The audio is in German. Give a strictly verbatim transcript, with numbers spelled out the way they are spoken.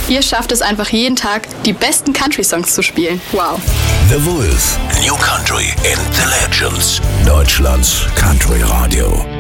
Ihr schafft es einfach jeden Tag, die besten Country-Songs zu spielen. Wow. The Voice. New Country in the Legends. Deutschlands Country Radio.